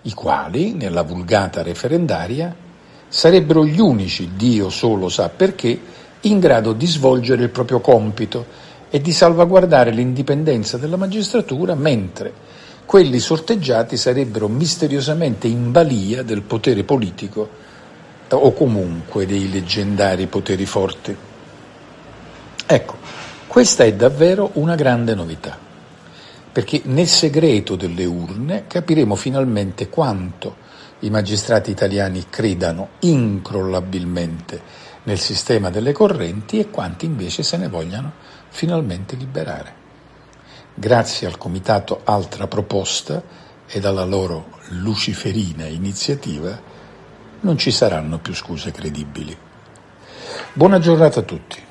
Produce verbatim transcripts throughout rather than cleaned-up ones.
i quali, nella vulgata referendaria, sarebbero gli unici, Dio solo sa perché, in grado di svolgere il proprio compito e di salvaguardare l'indipendenza della magistratura, mentre quelli sorteggiati sarebbero misteriosamente in balia del potere politico o comunque dei leggendari poteri forti. Ecco, questa è davvero una grande novità, perché nel segreto delle urne capiremo finalmente quanto i magistrati italiani credano incrollabilmente nel sistema delle correnti e quanti invece se ne vogliano finalmente liberare. Grazie al comitato Altra Proposta ed alla loro luciferina iniziativa non ci saranno più scuse credibili. Buona giornata a tutti.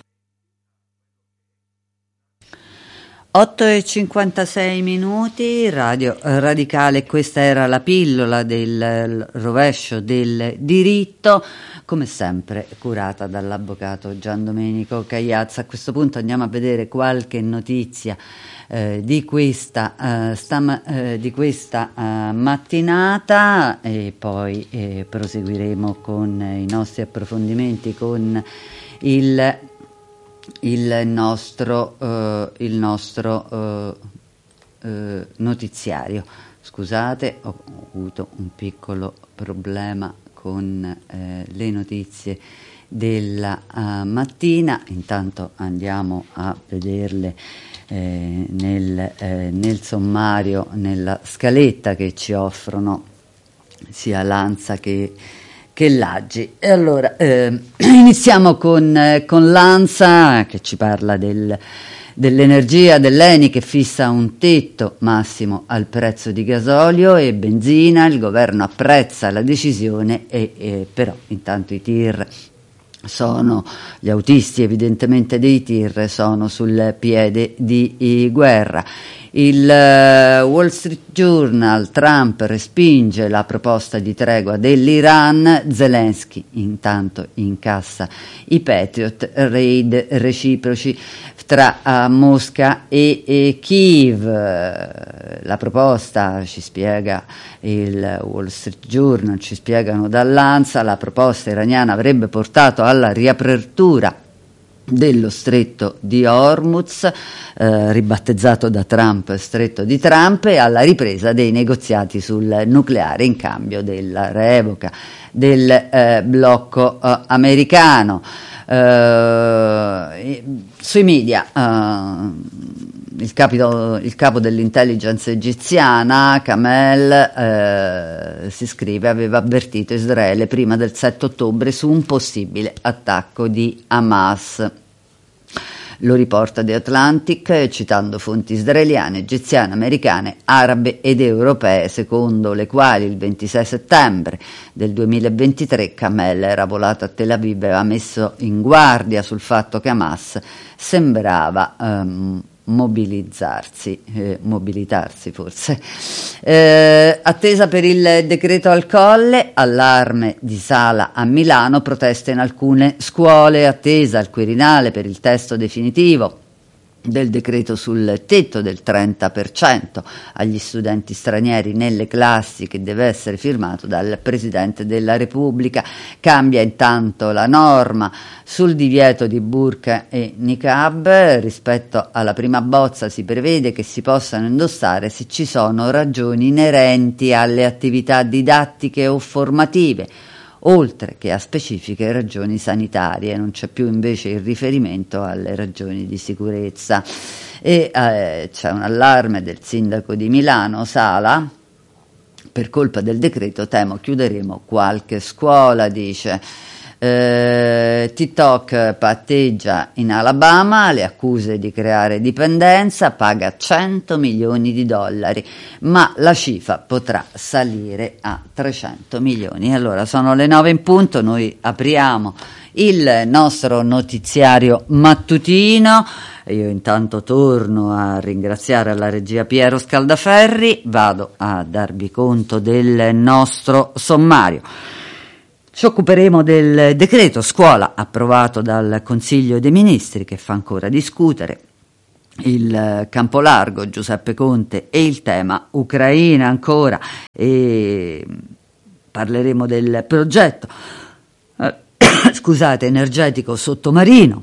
otto e cinquantasei minuti, Radio Radicale, questa era la pillola del rovescio del diritto, come sempre curata dall'avvocato Gian Domenico Cagliazza. A questo punto andiamo a vedere qualche notizia eh, di questa, eh, stam- eh, di questa eh, mattinata e poi eh, proseguiremo con i nostri approfondimenti con il il nostro, uh, il nostro uh, uh, notiziario. Scusate, ho avuto un piccolo problema con uh, le notizie della uh, mattina. Intanto andiamo a vederle eh, nel, eh, nel sommario, nella scaletta che ci offrono sia l'ANSA che che l'Aggi. E allora eh, iniziamo con, eh, con l'ANSA che ci parla del, dell'energia, dell'Eni che fissa un tetto massimo al prezzo di gasolio e benzina. Il governo apprezza la decisione e, e però intanto i tir sono, gli autisti evidentemente dei tir sono sul piede di guerra. Il uh, Wall Street Journal: Trump respinge la proposta di tregua dell'Iran, Zelensky intanto incassa i Patriot, raid reciproci tra uh, Mosca e, e Kiev. La proposta, ci spiega il Wall Street Journal, ci spiegano dall'ANSA, la proposta iraniana avrebbe portato alla riapertura dello stretto di Hormuz, eh, ribattezzato da Trump stretto di Trump, e alla ripresa dei negoziati sul nucleare in cambio della revoca del eh, blocco eh, americano. Eh, sui media eh, il, capito, il capo dell'intelligence egiziana Kamel eh, si scrive aveva avvertito Israele prima del sette ottobre su un possibile attacco di Hamas. Lo riporta The Atlantic citando fonti israeliane, egiziane, americane, arabe ed europee, secondo le quali il ventisei settembre del duemilaventitré Kamel era volato a Tel Aviv e aveva messo in guardia sul fatto che Hamas sembrava um, mobilizzarsi, eh, mobilitarsi forse. Eh, attesa per il decreto al Colle, allarme di Sala a Milano, proteste in alcune scuole, attesa al Quirinale per il testo definitivo del decreto sul tetto del trenta per cento agli studenti stranieri nelle classi, che deve essere firmato dal Presidente della Repubblica. Cambia intanto la norma sul divieto di burqa e niqab. Rispetto alla prima bozza si prevede che si possano indossare se ci sono ragioni inerenti alle attività didattiche o formative, oltre che a specifiche ragioni sanitarie. Non c'è più invece il riferimento alle ragioni di sicurezza. E eh, c'è un allarme del sindaco di Milano Sala: per colpa del decreto temo chiuderemo qualche scuola, dice. Eh, TikTok patteggia in Alabama, le accuse di creare dipendenza, paga cento milioni di dollari, ma la cifra potrà salire a trecento milioni. Allora sono le nove in punto, noi apriamo il nostro notiziario mattutino. Io intanto torno a ringraziare alla regia Piero Scaldaferri, vado a darvi conto del nostro sommario. Ci occuperemo del decreto scuola approvato dal Consiglio dei Ministri, che fa ancora discutere. il campo largo, Giuseppe Conte, e il tema Ucraina ancora, e parleremo del progetto eh, scusate, energetico sottomarino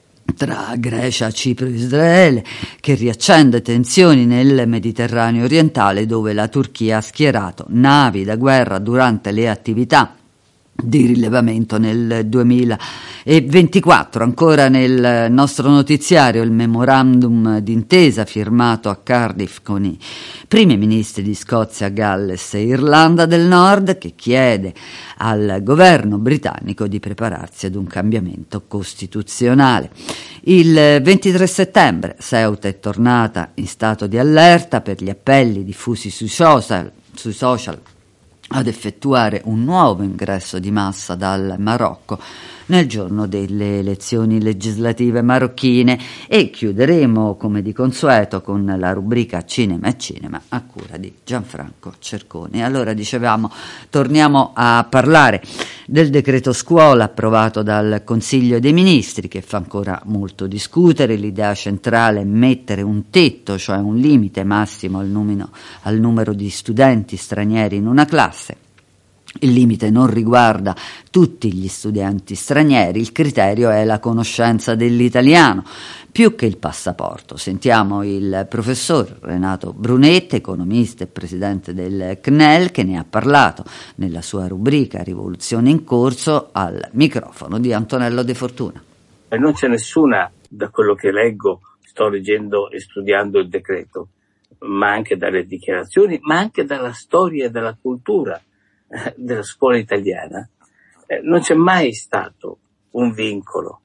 tra Grecia, Cipro e Israele, che riaccende tensioni nel Mediterraneo orientale, dove la Turchia ha schierato navi da guerra durante le attività di rilevamento nel duemilaventiquattro. Ancora nel nostro notiziario il memorandum d'intesa firmato a Cardiff con i primi ministri di Scozia, Galles e Irlanda del Nord, che chiede al governo britannico di prepararsi ad un cambiamento costituzionale. Il ventitré settembre Ceuta è tornata in stato di allerta per gli appelli diffusi sui social, sui social ad effettuare un nuovo ingresso di massa dal Marocco nel giorno delle elezioni legislative marocchine. E chiuderemo come di consueto con la rubrica Cinema e Cinema a cura di Gianfranco Cerconi. Allora, dicevamo, torniamo a parlare del decreto scuola approvato dal Consiglio dei Ministri, che fa ancora molto discutere. L'idea centrale è mettere un tetto, cioè un limite massimo al numero, al numero di studenti stranieri in una classe. Il limite non riguarda tutti gli studenti stranieri, il criterio è la conoscenza dell'italiano più che il passaporto. Sentiamo il professor Renato Brunetta, economista e presidente del C N E L, che ne ha parlato nella sua rubrica Rivoluzione in corso al microfono di Antonello De Fortuna. E non c'è nessuna, da quello che leggo, sto leggendo e studiando il decreto, ma anche dalle dichiarazioni, ma anche dalla storia e dalla cultura della scuola italiana, eh, non c'è mai stato un vincolo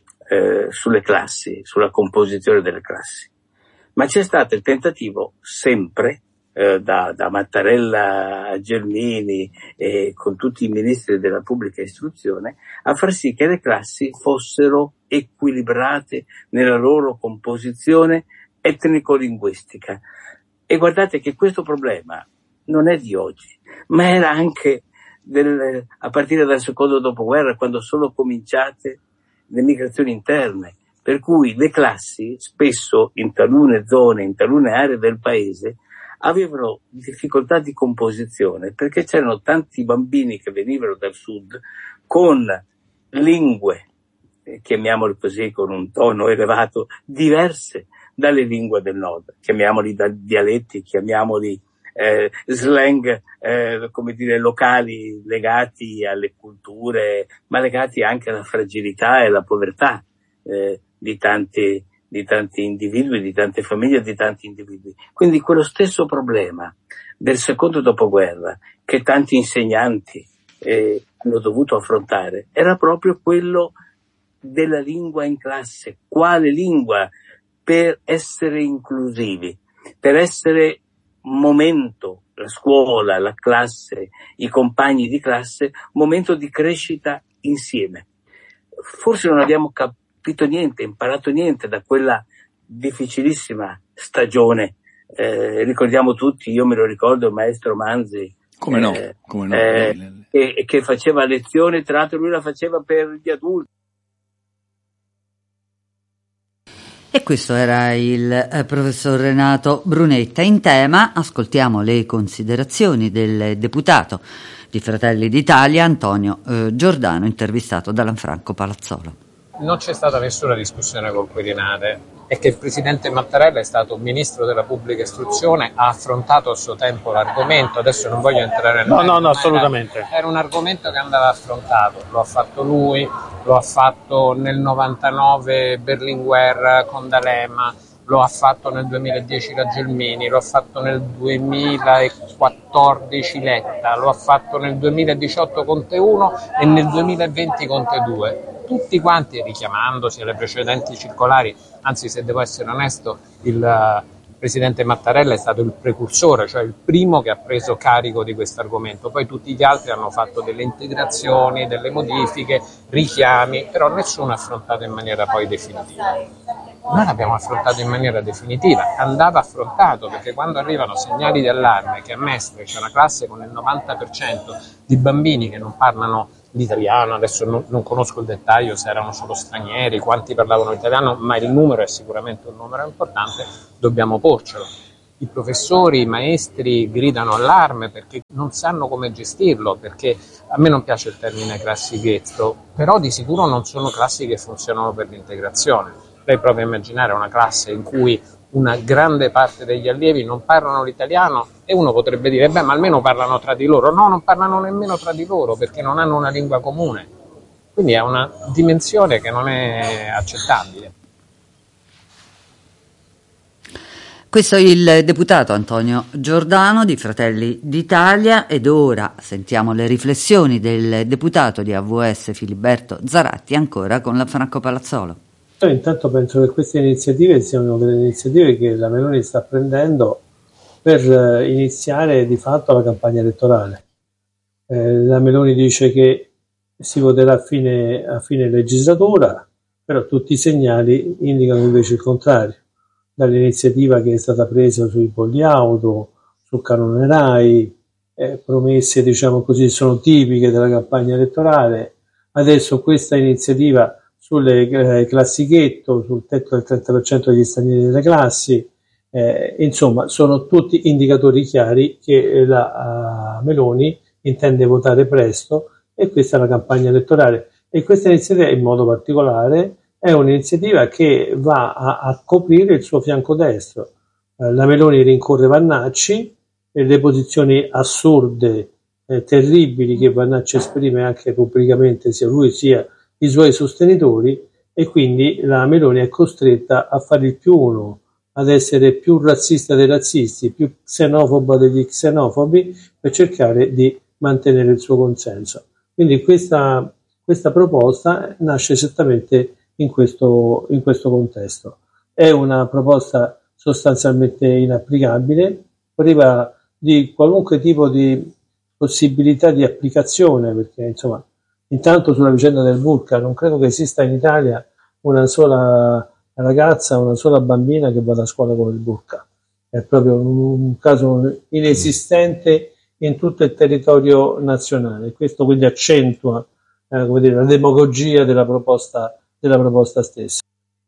eh, sulle classi, sulla composizione delle classi, ma c'è stato il tentativo sempre eh, da, da Mattarella a Gelmini e con tutti i ministri della pubblica istruzione a far sì che le classi fossero equilibrate nella loro composizione etnico-linguistica. E guardate che questo problema non è di oggi, ma era anche del, a partire dal secondo dopoguerra, quando sono cominciate le migrazioni interne, per cui le classi spesso in talune zone, in talune aree del paese avevano difficoltà di composizione, perché c'erano tanti bambini che venivano dal sud con lingue, eh, chiamiamole così con un tono elevato, diverse dalle lingue del nord, chiamiamoli da dialetti, chiamiamoli Eh, slang, eh, come dire, locali legati alle culture, ma legati anche alla fragilità e alla povertà eh, di tanti, di tanti individui, di tante famiglie, di tanti individui. Quindi quello stesso problema del secondo dopoguerra che tanti insegnanti eh, hanno dovuto affrontare era proprio quello della lingua in classe. Quale lingua per essere inclusivi, per essere momento, la scuola, la classe, i compagni di classe, momento di crescita insieme. Forse non abbiamo capito niente, imparato niente da quella difficilissima stagione. Eh, ricordiamo tutti, io me lo ricordo, il maestro Manzi, come no, eh, come no, eh, che, che faceva lezione, tra l'altro lui la faceva per gli adulti. E questo era il eh, professor Renato Brunetta. In tema ascoltiamo le considerazioni del deputato di Fratelli d'Italia Antonio eh, Giordano, intervistato da Lanfranco Palazzolo. Non c'è stata nessuna discussione col Quirinale, è che il presidente Mattarella è stato ministro della pubblica istruzione, ha affrontato a suo tempo l'argomento, adesso non voglio entrare nel no no no assolutamente era, era un argomento che andava affrontato, lo ha fatto lui, lo ha fatto nel novantanove Berlinguer con D'Alema, lo ha fatto nel duemiladieci la Gelmini, lo ha fatto nel duemilaquattordici Letta, lo ha fatto nel duemiladiciotto Conte uno e nel duemilaventi Conte due. Tutti quanti richiamandosi alle precedenti circolari, anzi, se devo essere onesto, il presidente Mattarella è stato il precursore, cioè il primo che ha preso carico di questo argomento, poi tutti gli altri hanno fatto delle integrazioni, delle modifiche, richiami, però nessuno ha affrontato in maniera poi definitiva. noi l'abbiamo affrontato in maniera definitiva, andava affrontato, perché quando arrivano segnali di allarme che a Mestre c'è una classe con il novanta per cento di bambini che non parlano l'italiano, adesso non, non conosco il dettaglio se erano solo stranieri, quanti parlavano l'italiano, ma il numero è sicuramente un numero importante, dobbiamo porcelo. I professori, i maestri gridano allarme perché non sanno come gestirlo, perché a me non piace il termine classichetto, però di sicuro non sono classi che funzionano per l'integrazione. Lei prova a immaginare una classe in cui una grande parte degli allievi non parlano l'italiano e uno potrebbe dire, beh, ma almeno parlano tra di loro. No, non parlano nemmeno tra di loro perché non hanno una lingua comune. Quindi è una dimensione che non è accettabile. Questo è il deputato Antonio Giordano di Fratelli d'Italia, ed ora sentiamo le riflessioni del deputato di A V S Filiberto Zaratti, ancora con la Franco Palazzolo. Io intanto penso che queste iniziative siano delle iniziative che la Meloni sta prendendo per iniziare di fatto la campagna elettorale. Eh, la Meloni dice che si voterà a fine, a fine legislatura, però tutti i segnali indicano invece il contrario. Dall'iniziativa che è stata presa sui bolli auto, sul canone RAI, eh, promesse diciamo così sono tipiche della campagna elettorale, adesso questa iniziativa sulle eh, classighetto, sul tetto del trenta per cento degli stranieri delle classi, eh, insomma sono tutti indicatori chiari che la uh, Meloni intende votare presto, e questa è la campagna elettorale. E questa iniziativa in modo particolare è un'iniziativa che va a, a coprire il suo fianco destro. Eh, la Meloni rincorre Vannacci e le posizioni assurde, eh, terribili che Vannacci esprime anche pubblicamente, sia lui sia i suoi sostenitori, e quindi la Meloni è costretta a fare il più uno, ad essere più razzista dei razzisti, più xenofoba degli xenofobi, per cercare di mantenere il suo consenso. Quindi questa, questa proposta nasce esattamente in questo, in questo contesto. È una proposta sostanzialmente inapplicabile, priva di qualunque tipo di possibilità di applicazione, perché insomma, intanto sulla vicenda del burqa non credo che esista in Italia una sola ragazza, una sola bambina che vada a scuola con il burqa. È proprio un caso inesistente in tutto il territorio nazionale. Questo quindi accentua eh, come dire, la demagogia della proposta della proposta stessa.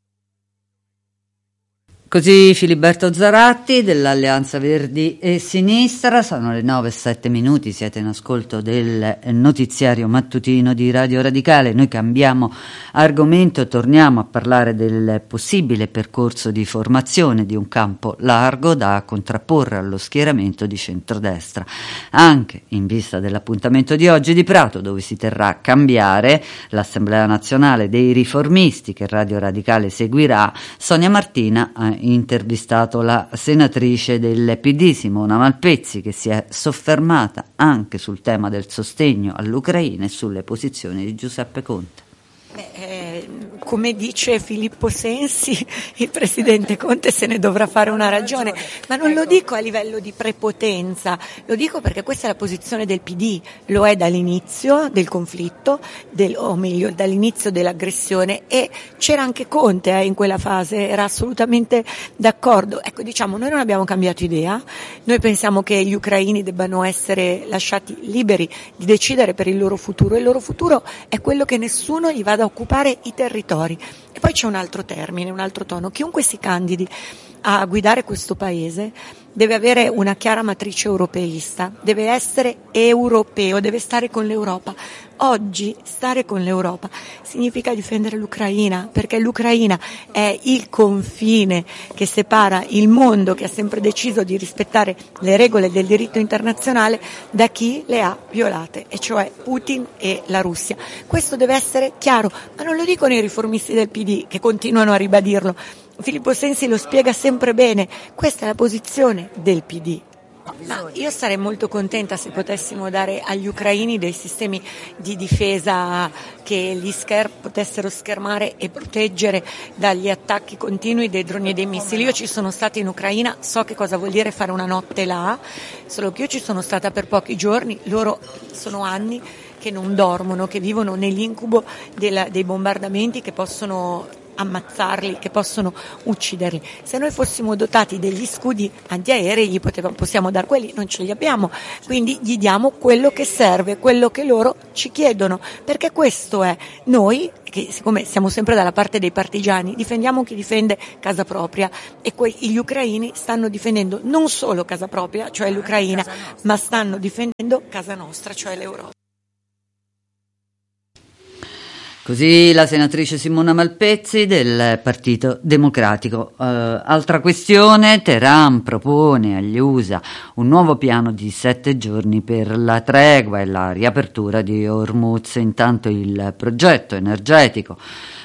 Così Filiberto Zaratti dell'Alleanza Verdi e Sinistra. Sono le nove e sette minuti, siete in ascolto del notiziario mattutino di Radio Radicale. Noi cambiamo argomento e torniamo a parlare del possibile percorso di formazione di un campo largo da contrapporre allo schieramento di centrodestra, anche in vista dell'appuntamento di oggi di Prato, dove si terrà a cambiare l'Assemblea Nazionale dei Riformisti, che Radio Radicale seguirà. Sonia Martina ha intervistato la senatrice del P D Simona Malpezzi, che si è soffermata anche sul tema del sostegno all'Ucraina e sulle posizioni di Giuseppe Conte. Beh, eh, come dice Filippo Sensi, il presidente Conte se ne dovrà fare una ragione, ma non lo dico a livello di prepotenza, lo dico perché questa è la posizione del P D, lo è dall'inizio del conflitto, del, o meglio dall'inizio dell'aggressione, e c'era anche Conte eh, in quella fase, era assolutamente d'accordo. Ecco, diciamo, noi non abbiamo cambiato idea, noi pensiamo che gli ucraini debbano essere lasciati liberi di decidere per il loro futuro, e il loro futuro è quello che nessuno gli vada a occupare i territori. E poi c'è un altro termine, un altro tono: chiunque si candidi a guidare questo paese deve avere una chiara matrice europeista, deve essere europeo, deve stare con l'Europa. Oggi stare con l'Europa significa difendere l'Ucraina, perché l'Ucraina è il confine che separa il mondo, che ha sempre deciso di rispettare le regole del diritto internazionale, da chi le ha violate, e cioè Putin e la Russia. Questo deve essere chiaro, ma non lo dicono i riformisti del P D, che continuano a ribadirlo. Filippo Sensi lo spiega sempre bene, questa è la posizione del P D. Ma io sarei molto contenta se potessimo dare agli ucraini dei sistemi di difesa che li scher- potessero schermare e proteggere dagli attacchi continui dei droni e dei missili. Io ci sono stata in Ucraina, so che cosa vuol dire fare una notte là, solo che io ci sono stata per pochi giorni, loro sono anni che non dormono, che vivono nell'incubo della, dei bombardamenti che possono ammazzarli, che possono ucciderli. Se noi fossimo dotati degli scudi antiaerei gli potevamo, possiamo dar quelli, non ce li abbiamo, quindi gli diamo quello che serve, quello che loro ci chiedono, perché questo è, noi che siccome siamo sempre dalla parte dei partigiani difendiamo chi difende casa propria, e que- gli ucraini stanno difendendo non solo casa propria, cioè l'Ucraina, ma stanno difendendo casa nostra, cioè l'Europa. Così la senatrice Simona Malpezzi del Partito Democratico. Uh, altra questione, Teheran propone agli U S A un nuovo piano di sette giorni per la tregua e la riapertura di Hormuz. Intanto il progetto energetico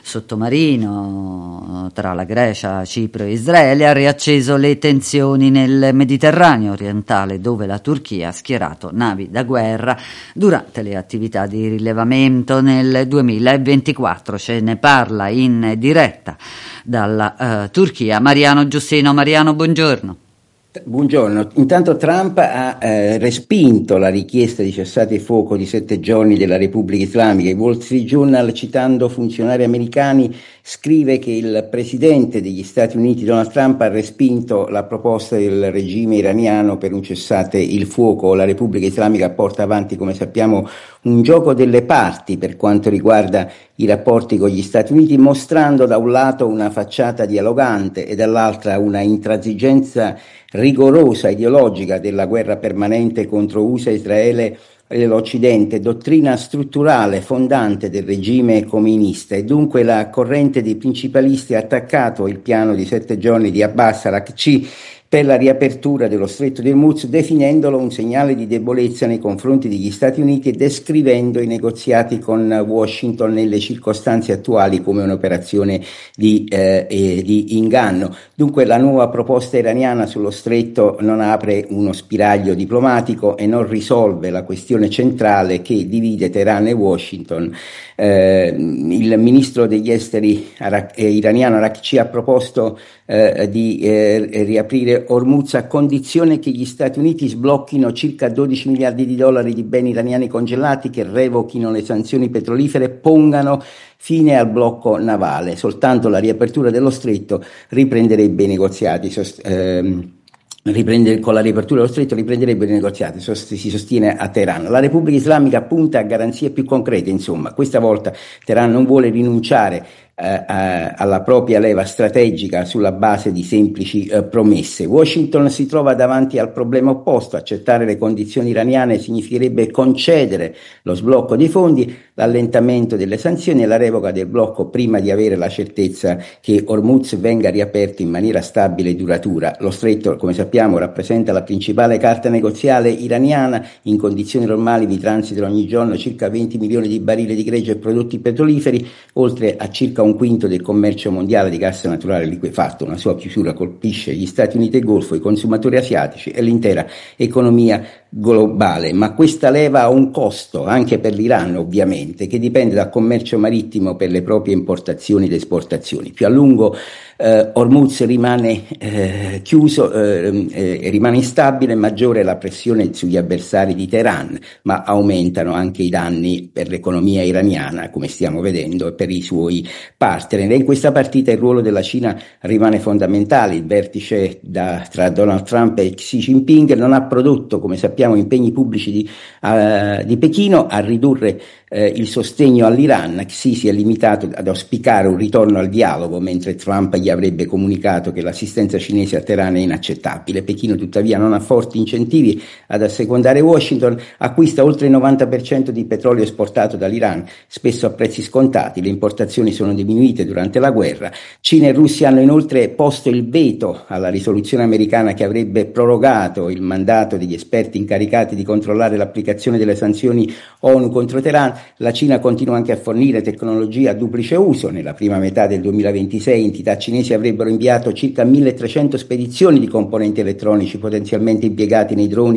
sottomarino tra la Grecia, Cipro e Israele ha riacceso le tensioni nel Mediterraneo orientale, dove la Turchia ha schierato navi da guerra durante le attività di rilevamento nel duemilaventiquattro. Ce ne parla in diretta dalla uh, Turchia Mariano Giustino. Mariano, buongiorno. Buongiorno. Intanto Trump ha eh, respinto la richiesta di cessate il fuoco di sette giorni della Repubblica Islamica. Il Wall Street Journal, citando funzionari americani, scrive che il presidente degli Stati Uniti Donald Trump ha respinto la proposta del regime iraniano per un cessate il fuoco. La Repubblica Islamica porta avanti, come sappiamo, un gioco delle parti per quanto riguarda i rapporti con gli Stati Uniti, mostrando da un lato una facciata dialogante e dall'altra una intransigenza rigorosa ideologica della guerra permanente contro U S A, Israele e l'Occidente, dottrina strutturale fondante del regime comunista, e dunque la corrente dei principalisti ha attaccato il piano di sette giorni di Abbas Araghchi per la riapertura dello Stretto di Hormuz, definendolo un segnale di debolezza nei confronti degli Stati Uniti e descrivendo i negoziati con Washington nelle circostanze attuali come un'operazione di, eh, eh, di inganno. Dunque la nuova proposta iraniana sullo Stretto non apre uno spiraglio diplomatico e non risolve la questione centrale che divide Teheran e Washington. Eh, il ministro degli esteri Arak- eh, iraniano Araghchi ha proposto eh, di eh, riaprire Hormuz a condizione che gli Stati Uniti sblocchino circa dodici miliardi di dollari di beni iraniani congelati, che revochino le sanzioni petrolifere e pongano fine al blocco navale. Soltanto la riapertura dello stretto riprenderebbe i negoziati. Sost- ehm, Riprendere, con la riapertura dello stretto riprenderebbe i negoziati, si sostiene a Teheran. La Repubblica Islamica punta a garanzie più concrete, insomma. Questa volta Teheran non vuole rinunciare eh, a, alla propria leva strategica sulla base di semplici eh, promesse. Washington si trova davanti al problema opposto: accettare le condizioni iraniane significherebbe concedere lo sblocco dei fondi, l'allentamento delle sanzioni e la revoca del blocco prima di avere la certezza che Hormuz venga riaperto in maniera stabile e duratura. Lo stretto, come sappiamo, rappresenta la principale carta negoziale iraniana. In condizioni normali vi transitano ogni giorno circa venti milioni di barili di greggio e prodotti petroliferi, oltre a circa un quinto del commercio mondiale di gas naturale liquefatto. Una sua chiusura colpisce gli Stati Uniti e il Golfo, i consumatori asiatici e l'intera economia globale. Ma questa leva ha un costo anche per l'Iran, ovviamente, che dipende dal commercio marittimo per le proprie importazioni ed esportazioni. Più a lungo eh, Hormuz rimane eh, chiuso, eh, eh, rimane instabile, maggiore è la pressione sugli avversari di Teheran, ma aumentano anche i danni per l'economia iraniana, come stiamo vedendo, e per i suoi partner. E in questa partita il ruolo della Cina rimane fondamentale. Il vertice da, tra Donald Trump e Xi Jinping non ha prodotto, come sappiamo, impegni pubblici di, uh, di Pechino a ridurre eh, il sostegno all'Iran. Xi si è limitato ad auspicare un ritorno al dialogo, mentre Trump gli avrebbe comunicato che l'assistenza cinese a Teheran è inaccettabile. Pechino tuttavia non ha forti incentivi ad assecondare Washington, acquista oltre il novanta per cento di petrolio esportato dall'Iran, spesso a prezzi scontati. Le importazioni sono diminuite durante la guerra. Cina e Russia hanno inoltre posto il veto alla risoluzione americana che avrebbe prorogato il mandato degli esperti incaricati di controllare l'applicazione delle sanzioni ONU contro Teheran. La Cina continua anche a fornire tecnologia a duplice uso. Nella prima metà del duemilaventisei entità cinesi avrebbero inviato circa milletrecento spedizioni di componenti elettronici potenzialmente impiegati nei droni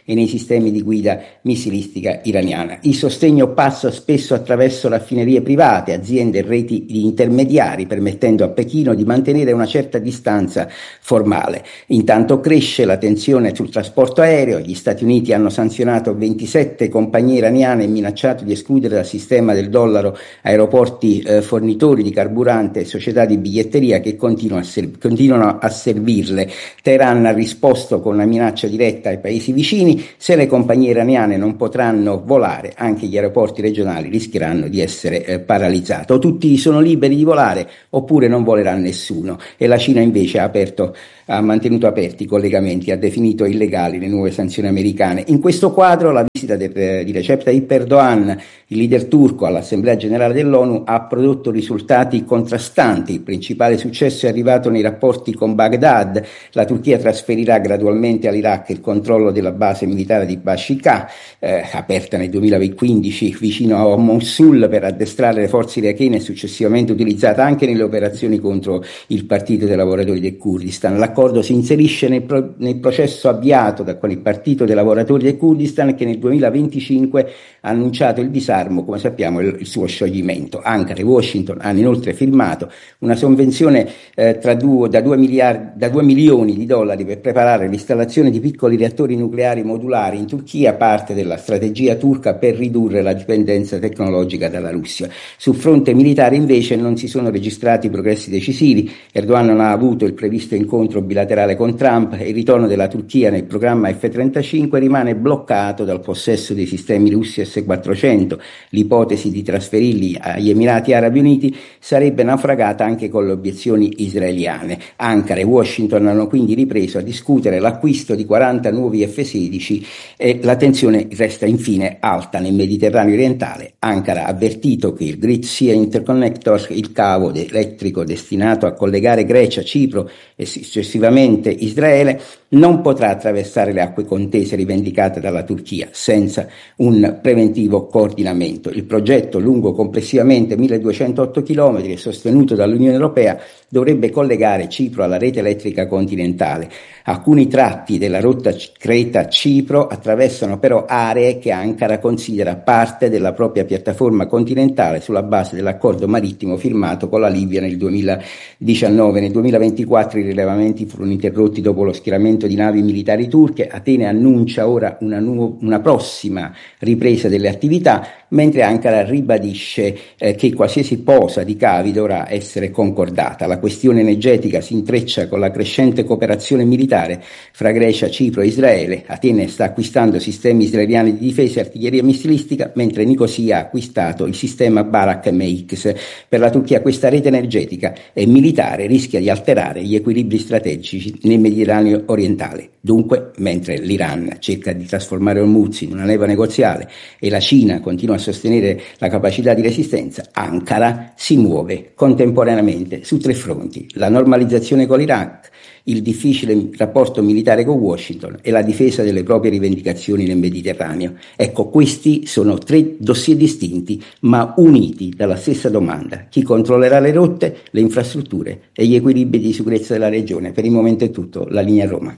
e nei sistemi di guida missilistica iraniana. Il sostegno passa spesso attraverso raffinerie private, aziende e reti di intermediari, permettendo a Pechino di mantenere una certa distanza formale. Intanto cresce la tensione sul trasporto aereo. Gli Stati Uniti hanno sanzionato ventisette compagnie iraniane e minacciato di escludere dal sistema del dollaro aeroporti eh, fornitori di carburante e società di biglietteria che continuano a, serv- continuano a servirle. Teheran ha risposto con una minaccia diretta ai paesi vicini: se le compagnie iraniane non potranno volare, anche gli aeroporti regionali rischieranno di essere eh, paralizzati. O tutti sono liberi di volare oppure non volerà nessuno. E la Cina invece ha aperto ha mantenuto aperti i collegamenti, ha definito illegali le nuove sanzioni americane. In questo quadro la visita de, di Recep Tayyip Erdogan, il leader turco, all'Assemblea Generale dell'ONU ha prodotto risultati contrastanti. Il principale successo è arrivato nei rapporti con Baghdad. La Turchia trasferirà gradualmente all'Iraq il controllo della base militare di Bashika, eh, aperta nel duemilaquindici vicino a Mosul per addestrare le forze irachene e successivamente utilizzata anche nelle operazioni contro il Partito dei Lavoratori del Kurdistan. L'accordo si inserisce nel, pro- nel processo avviato da con il Partito dei Lavoratori del Kurdistan, che nel duemilaventicinque ha annunciato il disarmo, come sappiamo, il, il suo scioglimento. Ankara e Washington hanno inoltre firmato una sovvenzione eh, tra due, da, due miliardi, da due milioni di dollari per preparare l'installazione di piccoli reattori nucleari modulari in Turchia, parte della strategia turca per ridurre la dipendenza tecnologica dalla Russia. Sul fronte militare invece non si sono registrati progressi decisivi. Erdogan non ha avuto il previsto incontro bilaterale con Trump e il ritorno della Turchia nel programma F trentacinque rimane bloccato dal possesso dei sistemi russi S quattrocento. L'ipotesi di trasferirli agli Emirati Arabi Uniti sarebbe naufragata anche con le obiezioni israeliane. Ankara e Washington hanno quindi ripreso a discutere l'acquisto di quaranta nuovi F sedici e la tensione resta infine alta nel Mediterraneo orientale. Ankara ha avvertito che il Great Sea Interconnector, il cavo elettrico destinato a collegare Grecia, Cipro e successivamente Israele, non potrà attraversare le acque contese rivendicate dalla Turchia senza un preventivo coordinamento. Il progetto, lungo complessivamente milleduecentootto chilometri e sostenuto dall'Unione Europea, dovrebbe collegare Cipro alla rete elettrica continentale. Alcuni tratti della rotta Creta-Cipro attraversano però aree che Ankara considera parte della propria piattaforma continentale sulla base dell'accordo marittimo firmato con la Libia nel duemiladiciannove. Nel duemilaventiquattro i rilevamenti furono interrotti dopo lo schieramento di navi militari turche. Atene annuncia ora una, nu- una prossima ripresa delle attività, mentre Ankara ribadisce eh, che qualsiasi posa di cavi dovrà essere concordata. La questione energetica si intreccia con la crescente cooperazione militare fra Grecia, Cipro e Israele. Atene sta acquistando sistemi israeliani di difesa e artiglieria missilistica, mentre Nicosia ha acquistato il sistema Barak M X. Per la Turchia questa rete energetica e militare rischia di alterare gli equilibri strategici nel Mediterraneo orientale. Dunque, mentre l'Iran cerca di trasformare Hormuz in una leva negoziale e la Cina continua a sostenere la capacità di resistenza, Ankara si muove contemporaneamente su tre fronti: la normalizzazione con l'Iraq, il difficile rapporto militare con Washington e la difesa delle proprie rivendicazioni nel Mediterraneo. Ecco, questi sono tre dossier distinti ma uniti dalla stessa domanda: chi controllerà le rotte, le infrastrutture e gli equilibri di sicurezza della regione. Per il momento è tutto. La linea Roma.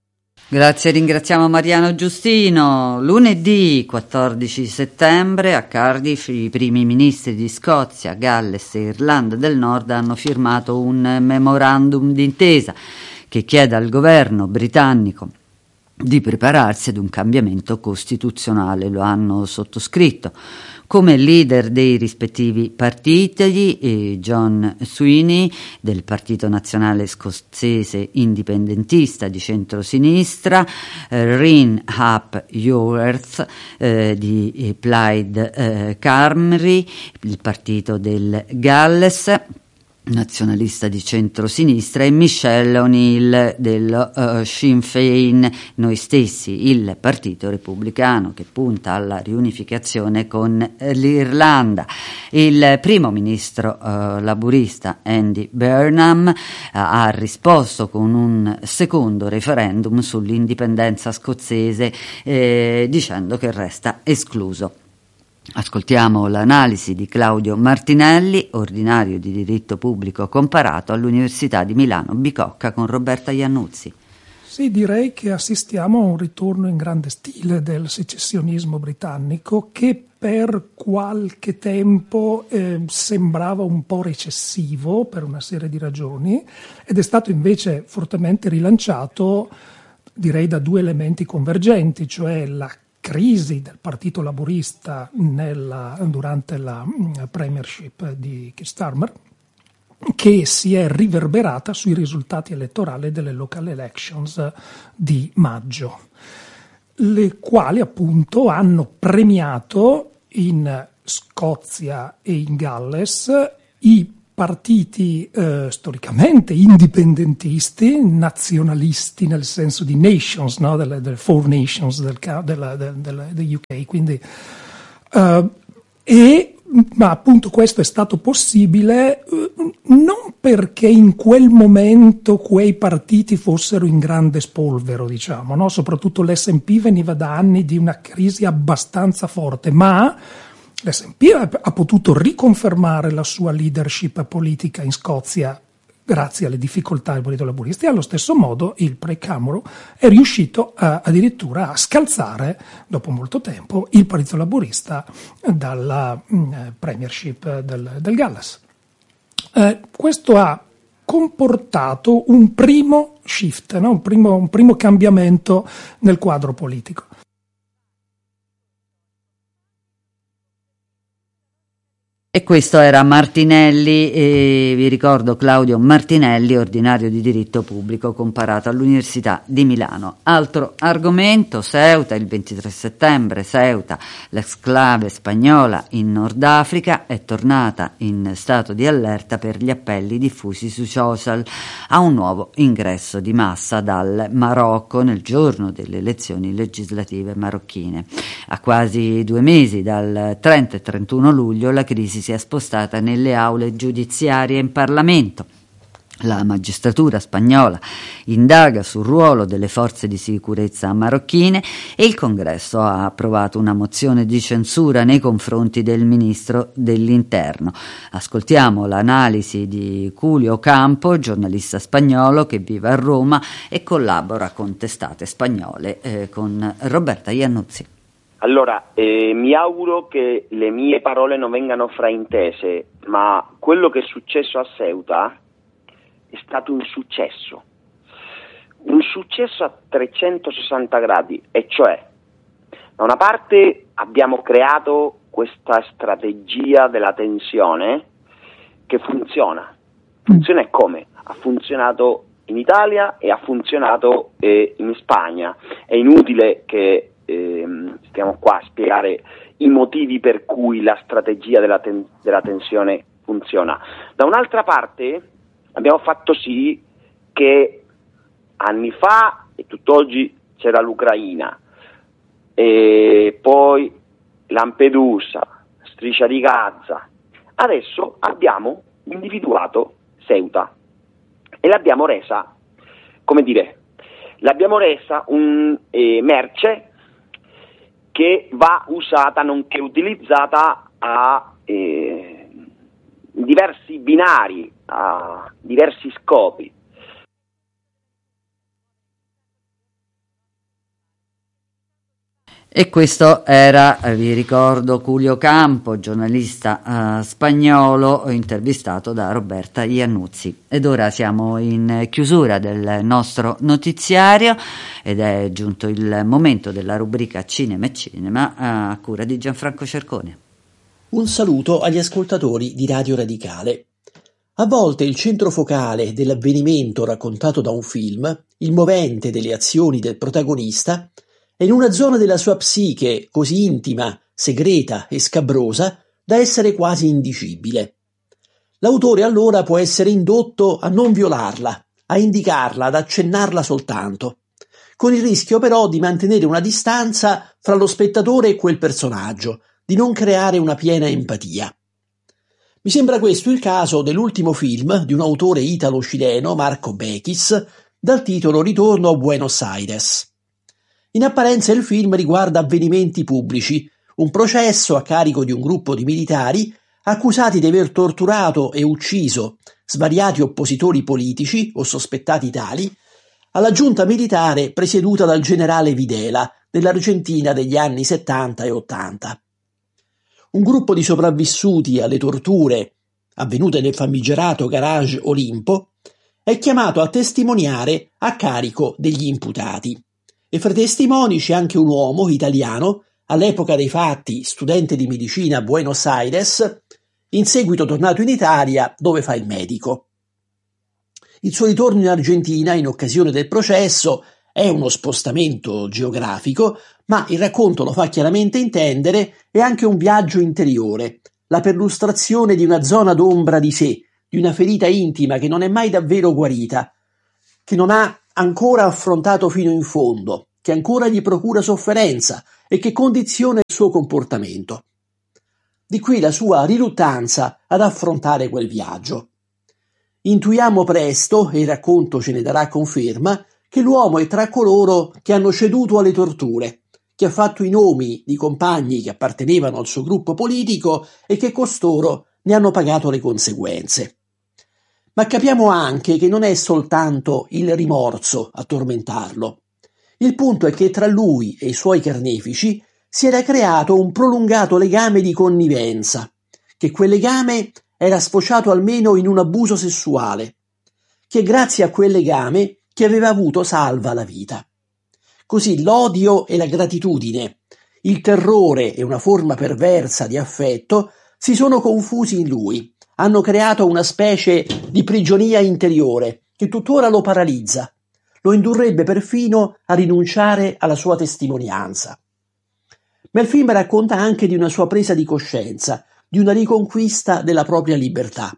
Grazie, ringraziamo Mariano Giustino. Lunedì quattordici settembre a Cardiff i primi ministri di Scozia, Galles e Irlanda del Nord hanno firmato un memorandum d'intesa che chiede al governo britannico di prepararsi ad un cambiamento costituzionale. Lo hanno sottoscritto come leader dei rispettivi partiti eh, John Sweeney del Partito Nazionale Scozzese Indipendentista di centrosinistra, eh, Reen Hap-Yoworth eh, di eh, Plaid eh, Cymru, il partito del Galles nazionalista di centrosinistra, e Michelle O'Neill del uh, Sinn Féin, noi stessi, il partito repubblicano che punta alla riunificazione con l'Irlanda. Il primo ministro uh, laburista Andy Burnham uh, ha risposto con un secondo referendum sull'indipendenza scozzese eh, dicendo che resta escluso. Ascoltiamo l'analisi di Claudio Martinelli, ordinario di diritto pubblico comparato all'Università di Milano Bicocca, con Roberta Iannuzzi. Sì, direi che assistiamo a un ritorno in grande stile del secessionismo britannico che per qualche tempo eh, sembrava un po' recessivo per una serie di ragioni ed è stato invece fortemente rilanciato, direi, da due elementi convergenti, cioè la crisi del Partito Laburista nella, durante la premiership di Keir Starmer, che si è riverberata sui risultati elettorali delle local elections di maggio, le quali appunto hanno premiato in Scozia e in Galles i partiti eh, storicamente indipendentisti, nazionalisti nel senso di nations, no? delle, delle four nations del, della, del, del, del U K, quindi uh, e ma appunto questo è stato possibile eh, non perché in quel momento quei partiti fossero in grande spolvero, diciamo, no? Soprattutto l'S and P veniva da anni di una crisi abbastanza forte, ma l'S and P ha, ha potuto riconfermare la sua leadership politica in Scozia grazie alle difficoltà del Partito Laburista, e allo stesso modo il pre-Cameron è riuscito a, addirittura a scalzare, dopo molto tempo, il Partito Laburista dalla mh, premiership del, del Galles. Eh, questo ha comportato un primo shift, no? un, primo, un primo cambiamento nel quadro politico. E questo era Martinelli, e vi ricordo Claudio Martinelli, ordinario di diritto pubblico comparato all'Università di Milano. Altro argomento, Ceuta, il ventitré settembre, Ceuta, l'exclave spagnola in Nord Africa, è tornata in stato di allerta per gli appelli diffusi sui social a un nuovo ingresso di massa dal Marocco nel giorno delle elezioni legislative marocchine. A quasi due mesi dal trenta e trentuno luglio la crisi si è spostata nelle aule giudiziarie in Parlamento. La magistratura spagnola indaga sul ruolo delle forze di sicurezza marocchine e il Congresso ha approvato una mozione di censura nei confronti del ministro dell'Interno. Ascoltiamo l'analisi di Julio Campo, giornalista spagnolo che vive a Roma e collabora con testate spagnole, eh, con Roberta Iannuzzi. Allora, eh, mi auguro che le mie parole non vengano fraintese, ma quello che è successo a Ceuta è stato un successo, un successo a trecentosessanta gradi, e cioè, da una parte abbiamo creato questa strategia della tensione che funziona. Funziona come? Ha funzionato in Italia e ha funzionato eh, in Spagna. È inutile che Eh, stiamo qua a spiegare i motivi per cui la strategia della, ten- della tensione funziona. Da un'altra parte abbiamo fatto sì che anni fa e tutt'oggi c'era l'Ucraina, e poi Lampedusa, Striscia di Gaza, adesso abbiamo individuato Ceuta e l'abbiamo resa, come dire, l'abbiamo resa un eh, merce che va usata, nonché utilizzata a eh, diversi binari, a diversi scopi. E questo era, vi ricordo, Julio Campo, giornalista uh, spagnolo, intervistato da Roberta Iannuzzi. Ed ora siamo in chiusura del nostro notiziario ed è giunto il momento della rubrica Cinema e Cinema a cura di Gianfranco Cercone. Un saluto agli ascoltatori di Radio Radicale. A volte il centro focale dell'avvenimento raccontato da un film, il movente delle azioni del protagonista, è in una zona della sua psiche così intima, segreta e scabrosa da essere quasi indicibile. L'autore allora può essere indotto a non violarla, a indicarla, ad accennarla soltanto, con il rischio però di mantenere una distanza fra lo spettatore e quel personaggio, di non creare una piena empatia. Mi sembra questo il caso dell'ultimo film di un autore italo-cileno, Marco Bechis, dal titolo Ritorno a Buenos Aires. In apparenza il film riguarda avvenimenti pubblici, un processo a carico di un gruppo di militari accusati di aver torturato e ucciso svariati oppositori politici o sospettati tali, alla giunta militare presieduta dal generale Videla nell'Argentina degli anni settanta e ottanta. Un gruppo di sopravvissuti alle torture avvenute nel famigerato garage Olimpo è chiamato a testimoniare a carico degli imputati. E fra i testimoni c'è anche un uomo italiano, all'epoca dei fatti studente di medicina a Buenos Aires, in seguito tornato in Italia dove fa il medico. Il suo ritorno in Argentina in occasione del processo è uno spostamento geografico, ma il racconto lo fa chiaramente intendere, è anche un viaggio interiore, la perlustrazione di una zona d'ombra di sé, di una ferita intima che non è mai davvero guarita, che non ha ancora affrontato fino in fondo, che ancora gli procura sofferenza e che condiziona il suo comportamento. Di qui la sua riluttanza ad affrontare quel viaggio. Intuiamo presto, e il racconto ce ne darà conferma, che l'uomo è tra coloro che hanno ceduto alle torture, che ha fatto i nomi di compagni che appartenevano al suo gruppo politico e che costoro ne hanno pagato le conseguenze. Ma capiamo anche che non è soltanto il rimorso a tormentarlo. Il punto è che tra lui e i suoi carnefici si era creato un prolungato legame di connivenza, che quel legame era sfociato almeno in un abuso sessuale, che grazie a quel legame che aveva avuto Salva la vita. Così l'odio e la gratitudine, il terrore e una forma perversa di affetto si sono confusi in lui, hanno creato una specie di prigionia interiore che tuttora lo paralizza, lo indurrebbe perfino a rinunciare alla sua testimonianza. Ma il film racconta anche di una sua presa di coscienza, di una riconquista della propria libertà.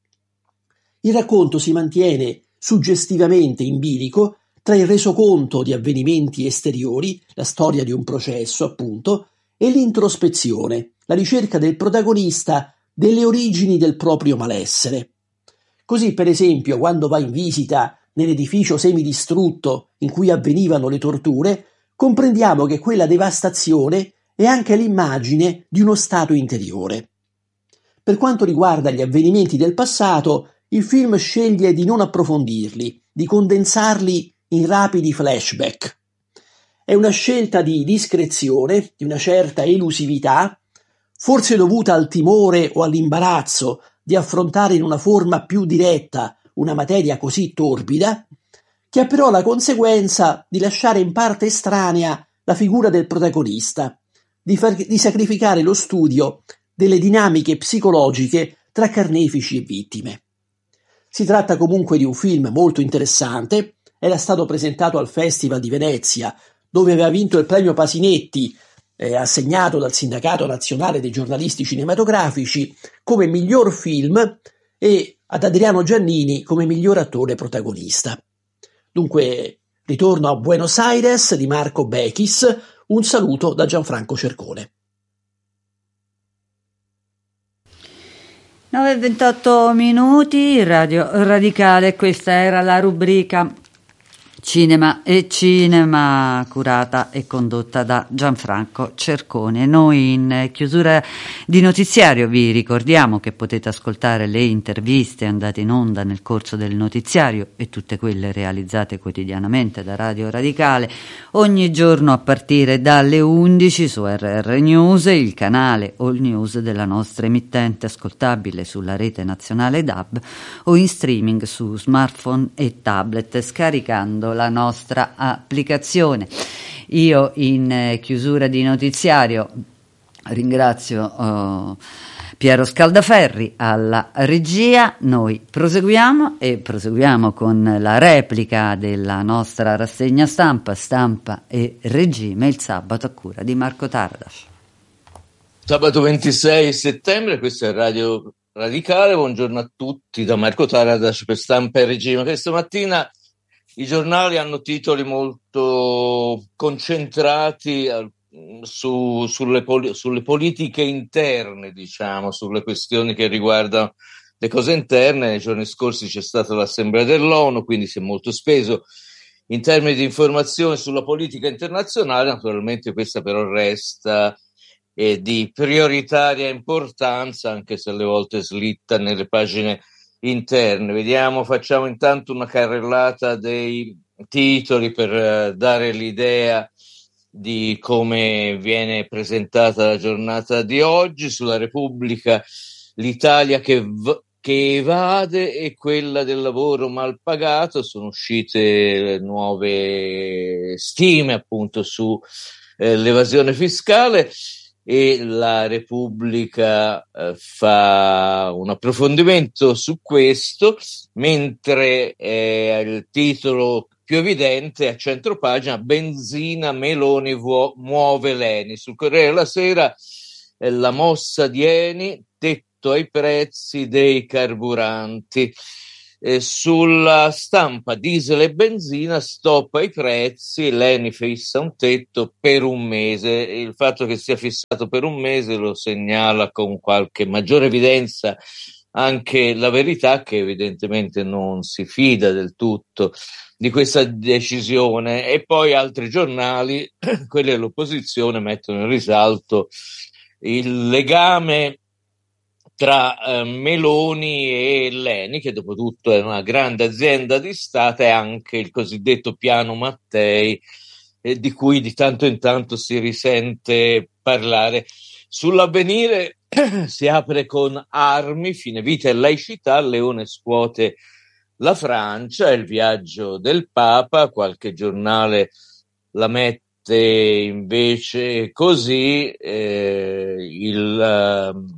Il racconto si mantiene suggestivamente in bilico tra il resoconto di avvenimenti esteriori, la storia di un processo appunto, e l'introspezione, la ricerca del protagonista delle origini del proprio malessere. Così, per esempio, quando va in visita nell'edificio semidistrutto in cui avvenivano le torture, comprendiamo che quella devastazione è anche l'immagine di uno stato interiore. Per quanto riguarda gli avvenimenti del passato, il film sceglie di non approfondirli, di condensarli in rapidi flashback. È una scelta di discrezione, di una certa elusività, forse dovuta al timore o all'imbarazzo di affrontare in una forma più diretta una materia così torbida, che ha però la conseguenza di lasciare in parte estranea la figura del protagonista, di, far, di sacrificare lo studio delle dinamiche psicologiche tra carnefici e vittime. Si tratta comunque di un film molto interessante, era stato presentato al Festival di Venezia, dove aveva vinto il premio Pasinetti, eh, assegnato dal Sindacato Nazionale dei Giornalisti Cinematografici, come miglior film, e ad Adriano Giannini come miglior attore protagonista. Dunque, ritorno a Buenos Aires di Marco Bechis, un saluto da Gianfranco Cercone. nove e ventotto minuti, Radio Radicale, questa era la rubrica Cinema e Cinema, curata e condotta da Gianfranco Cercone. Noi in chiusura di notiziario vi ricordiamo che potete ascoltare le interviste andate in onda nel corso del notiziario e tutte quelle realizzate quotidianamente da Radio Radicale ogni giorno a partire dalle undici su R R News, il canale All News della nostra emittente, ascoltabile sulla rete nazionale D A B o in streaming su smartphone e tablet scaricando la nostra applicazione. Io in eh, chiusura di notiziario ringrazio uh, Piero Scaldaferri alla regia. Noi proseguiamo e proseguiamo con la replica della nostra rassegna stampa, Stampa e Regime, il sabato a cura di Marco Tardas. Sabato ventisei settembre, questa è Radio Radicale, buongiorno a tutti da Marco Tardas per Stampa e Regime. Questa mattina i giornali hanno titoli molto concentrati su, sulle, poli, sulle politiche interne, diciamo, sulle questioni che riguardano le cose interne. Nei giorni scorsi c'è stata l'Assemblea dell'ONU, quindi si è molto speso in termini di informazioni sulla politica internazionale. Naturalmente questa però resta eh, di prioritaria importanza, anche se alle volte slitta nelle pagine interne. Vediamo, facciamo intanto una carrellata dei titoli per eh, dare l'idea di come viene presentata la giornata di oggi. Sulla Repubblica, l'Italia che, v- che evade e quella del lavoro mal pagato. Sono uscite nuove stime appunto su eh, l'evasione fiscale, e la Repubblica eh, fa un approfondimento su questo, mentre eh, il titolo più evidente a centropagina: benzina, Meloni vuo- muove l'Eni. Sul Corriere della Sera eh, la mossa di Eni, tetto ai prezzi dei carburanti. Eh, sulla Stampa, diesel e benzina, stop ai prezzi, l'Eni fissa un tetto per un mese. Il fatto che sia fissato per un mese lo segnala con qualche maggiore evidenza anche La Verità, che evidentemente non si fida del tutto di questa decisione, e poi altri giornali, quelli dell'opposizione, mettono in risalto il legame tra eh, Meloni e l'Eni, che dopo tutto è una grande azienda di Stato, e anche il cosiddetto piano Mattei, eh, di cui di tanto in tanto si risente parlare. Sull'Avvenire si apre con armi, fine vita e laicità, Leone scuote la Francia, il viaggio del Papa. Qualche giornale la mette invece così, eh, il, uh,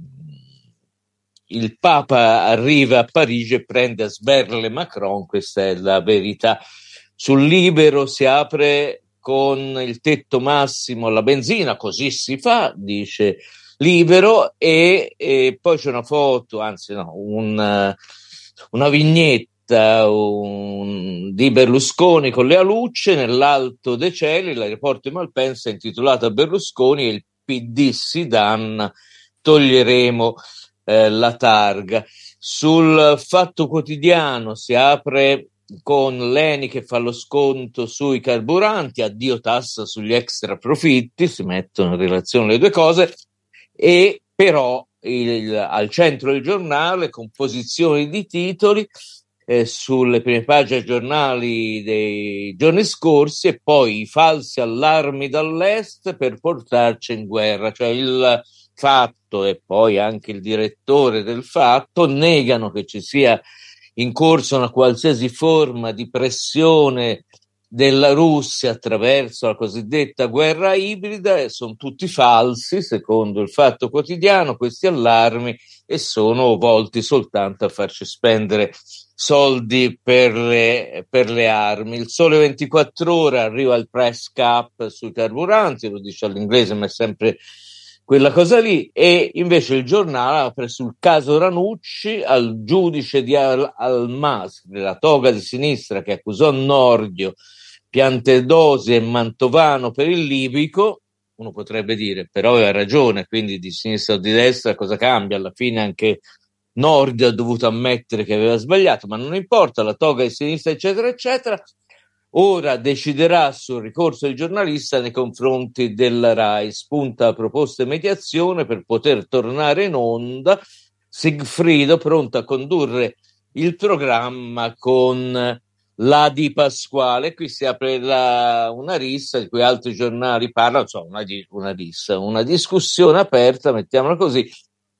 il Papa arriva a Parigi e prende a sberle Macron, questa è La Verità. Sul Libero si apre con il tetto massimo alla benzina, così si fa, dice Libero, e, e poi c'è una foto, anzi no, un, una vignetta un, di Berlusconi con le alucce nell'alto dei cieli. L'aeroporto di Malpensa è intitolato a Berlusconi e il P D si danna, toglieremo eh, la targa. Sul Fatto Quotidiano si apre con l'Eni che fa lo sconto sui carburanti, addio tassa sugli extra profitti, si mettono in relazione le due cose, e però il, il, al centro del giornale composizioni di titoli eh, sulle prime pagine giornali dei giorni scorsi, e poi i falsi allarmi dall'est per portarci in guerra, cioè il Fatto e poi anche il direttore del Fatto negano che ci sia in corso una qualsiasi forma di pressione della Russia attraverso la cosiddetta guerra ibrida, e sono tutti falsi secondo il Fatto Quotidiano questi allarmi, e sono volti soltanto a farci spendere soldi per le, per le armi. Il Sole ventiquattro Ore arriva il price cap sui carburanti, lo dice all'inglese ma è sempre quella cosa lì, e invece il giornale apre sul caso Ranucci, al giudice di Al- Almas, della toga di sinistra, che accusò Nordio, Piantedosi e Mantovano per il libico. Uno potrebbe dire, però aveva ragione, quindi di sinistra o di destra cosa cambia? Alla fine anche Nordio ha dovuto ammettere che aveva sbagliato, ma non importa, la toga di sinistra eccetera eccetera. Ora deciderà sul ricorso del giornalista nei confronti della RAI, spunta proposte di mediazione per poter tornare in onda. Sigfrido pronto a condurre il programma con la Di Pasquale. Qui si apre la, una rissa di cui altri giornali parlano, insomma una, una rissa, una discussione aperta, mettiamola così,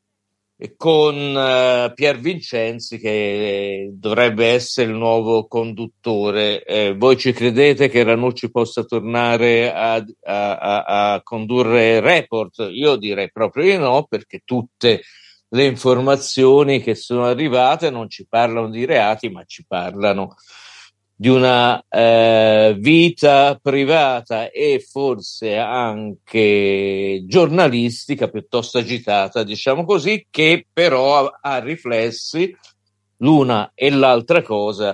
con uh, Pier Vincenzi che dovrebbe essere il nuovo conduttore. Eh, voi ci credete che Ranucci possa tornare a, a, a, a condurre Report? Io direi proprio di no, perché tutte le informazioni che sono arrivate non ci parlano di reati, ma ci parlano di una eh, vita privata e forse anche giornalistica piuttosto agitata, diciamo così, che però ha, ha riflessi l'una e l'altra cosa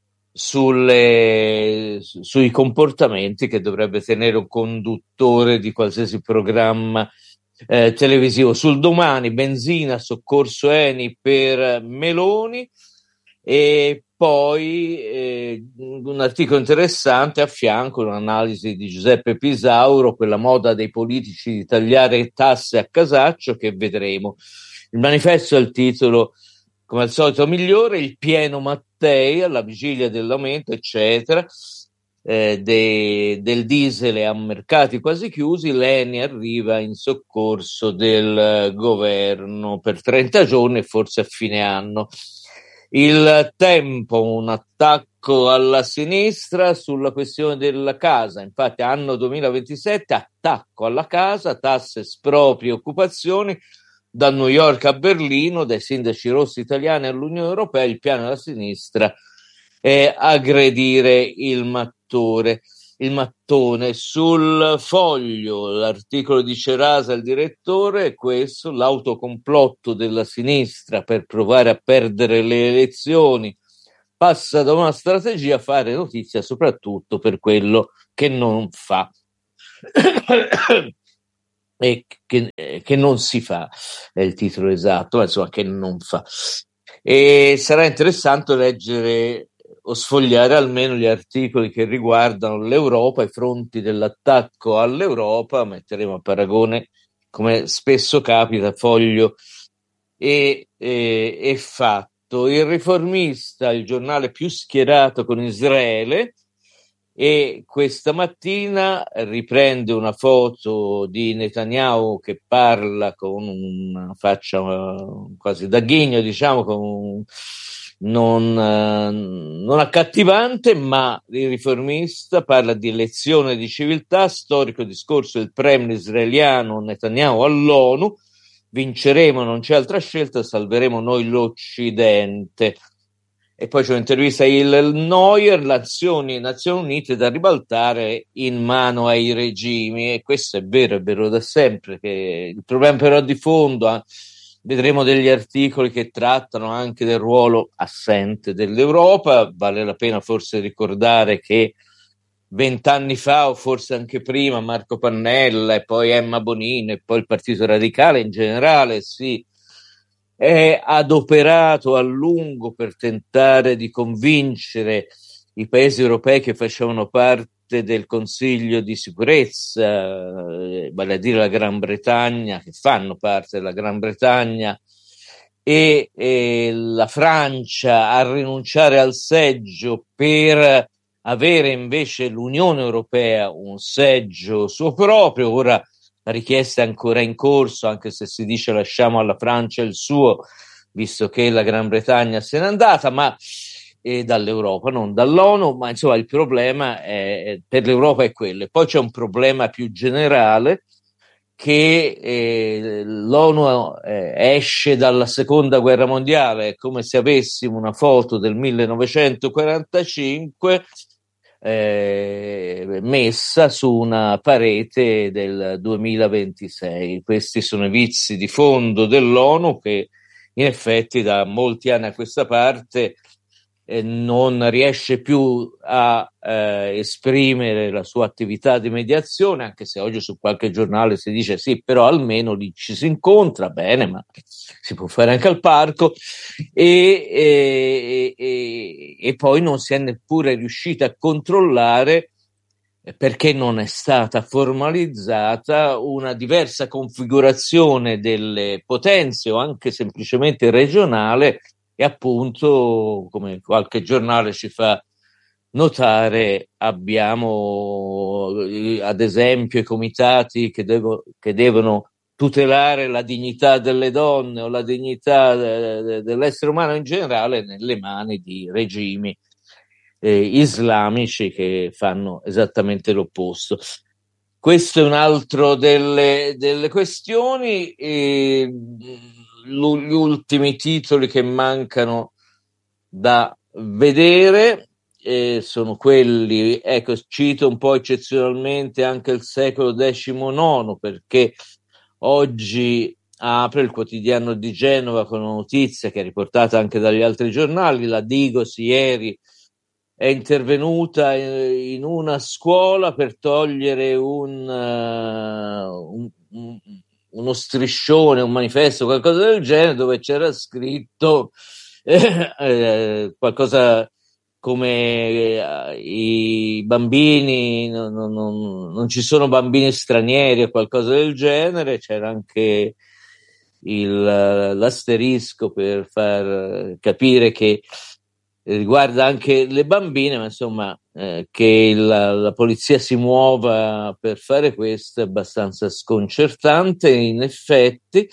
sulle, su, sui comportamenti che dovrebbe tenere un conduttore di qualsiasi programma eh, televisivo. Sul Domani, benzina, soccorso Eni per Meloni, e poi eh, un articolo interessante a fianco, un'analisi di Giuseppe Pisauro, quella moda dei politici di tagliare tasse a casaccio che vedremo. Il Manifesto è il titolo, come al solito, migliore, il pieno Mattei alla vigilia dell'aumento, eccetera. eh, de, del diesel e a mercati quasi chiusi, l'Eni arriva in soccorso del governo per trenta giorni e forse a fine anno. Il Tempo, un attacco alla sinistra sulla questione della casa, infatti anno duemilaventisette, attacco alla casa, tasse, espropri, occupazioni, da New York a Berlino, dai sindaci rossi italiani all'Unione Europea, il piano della sinistra è aggredire il mattone. Il mattone. Sul Foglio, l'articolo di Cerasa, il direttore, è questo: l'autocomplotto della sinistra per provare a perdere le elezioni passa da una strategia a fare notizia soprattutto per quello che non fa e che, che non si fa, è il titolo esatto, ma insomma che non fa. E sarà interessante leggere o sfogliare almeno gli articoli che riguardano l'Europa, i fronti dell'attacco all'Europa. Metteremo a paragone, come spesso capita, Foglio e, e, e Fatto. Il Riformista, il giornale più schierato con Israele, e questa mattina riprende una foto di Netanyahu che parla con una faccia uh, quasi da ghigno, diciamo, con un, non, uh, non accattivante, ma il Riformista parla di lezione di civiltà, storico discorso del premier israeliano Netanyahu all'ONU: vinceremo, non c'è altra scelta, salveremo noi l'Occidente. E poi c'è un'intervista a Il Neuer, l'azione Nazioni Unite da ribaltare in mano ai regimi. E questo è vero, è vero da sempre, che il problema però di fondo, eh, vedremo degli articoli che trattano anche del ruolo assente dell'Europa. Vale la pena forse ricordare che vent'anni fa, o forse anche prima, Marco Pannella e poi Emma Bonino e poi il Partito Radicale in generale si è adoperato a lungo per tentare di convincere i paesi europei che facevano parte del Consiglio di sicurezza, eh, vale a dire la Gran Bretagna, che fanno parte della Gran Bretagna, e, e la Francia, a rinunciare al seggio per avere invece l'Unione Europea un seggio suo proprio. Ora la richiesta è ancora in corso, anche se si dice lasciamo alla Francia il suo, visto che la Gran Bretagna se n'è andata, ma eh, dall'Europa, non dall'ONU. Ma insomma il problema è, per l'Europa è quello. E poi c'è un problema più generale, che eh, l'ONU eh, esce dalla seconda guerra mondiale. È come se avessimo una foto del millenovecentoquarantacinque Eh, messa su una parete del duemilaventisei. Questi sono i vizi di fondo dell'ONU, che in effetti da molti anni a questa parte eh, non riesce più a eh, esprimere la sua attività di mediazione, anche se oggi su qualche giornale si dice sì, però almeno lì ci si incontra, bene, ma si può fare anche al parco. E, e, e, e poi non si è neppure riuscita a controllare, perché non è stata formalizzata, una diversa configurazione delle potenze o anche semplicemente regionale. E appunto, come qualche giornale ci fa notare, abbiamo ad esempio i comitati che, devo, che devono tutelare la dignità delle donne o la dignità de, de, dell'essere umano in generale nelle mani di regimi eh, islamici che fanno esattamente l'opposto. Questo è un altro delle, delle questioni. E gli ultimi titoli che mancano da vedere eh, sono quelli, ecco, cito un po' eccezionalmente anche il secolo diciannove, perché oggi apre il quotidiano di Genova con una notizia che è riportata anche dagli altri giornali. La Digos ieri è intervenuta in una scuola per togliere un, uh, un, un uno striscione, un manifesto, qualcosa del genere, dove c'era scritto eh, eh, qualcosa come eh, i bambini, non, non, non ci sono bambini stranieri o qualcosa del genere. C'era anche il, l'asterisco per far capire che riguarda anche le bambine, ma insomma eh, che la, la polizia si muova per fare questo è abbastanza sconcertante in effetti,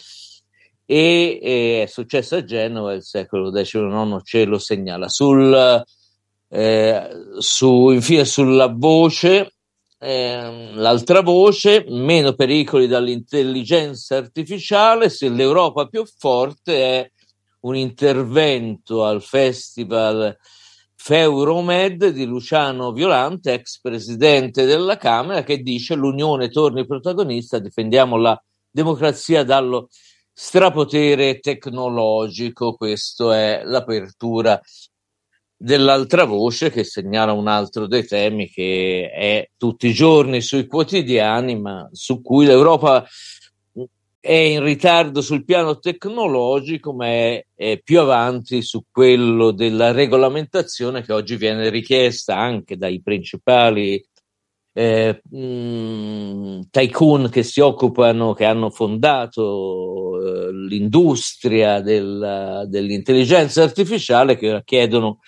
e, e è successo a Genova, il secolo diciannove ce lo segnala. Sul, eh, su, infine sulla voce, eh, l'altra voce, meno pericoli dall'intelligenza artificiale, se l'Europa più forte è un intervento al festival Feuromed di Luciano Violante, ex presidente della Camera, che dice: l'Unione torni protagonista, difendiamo la democrazia dallo strapotere tecnologico. Questo è l'apertura dell'altra voce, che segnala un altro dei temi che è tutti i giorni sui quotidiani, ma su cui l'Europa è in ritardo sul piano tecnologico, ma è, è più avanti su quello della regolamentazione, che oggi viene richiesta anche dai principali eh, mh, tycoon che si occupano, che hanno fondato eh, l'industria del, dell'intelligenza artificiale, che chiedono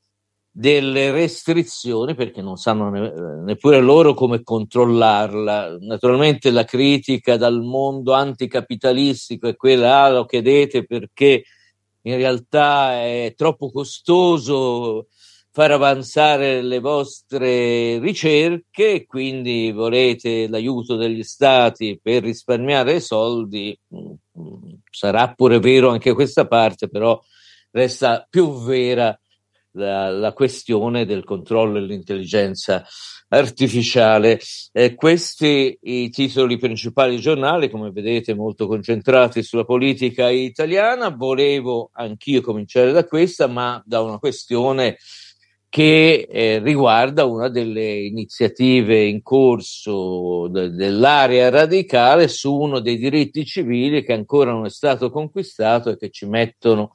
delle restrizioni perché non sanno ne, neppure loro come controllarla. Naturalmente la critica dal mondo anticapitalistico è quella: ah, lo chiedete perché in realtà è troppo costoso far avanzare le vostre ricerche e quindi volete l'aiuto degli stati per risparmiare soldi. Sarà pure vero anche questa parte, però resta più vera La, la questione del controllo dell'intelligenza artificiale. Eh, questi i titoli principali giornali, come vedete molto concentrati sulla politica italiana. Volevo anch'io cominciare da questa, ma da una questione che eh, riguarda una delle iniziative in corso de- dell'area radicale su uno dei diritti civili che ancora non è stato conquistato e che ci mettono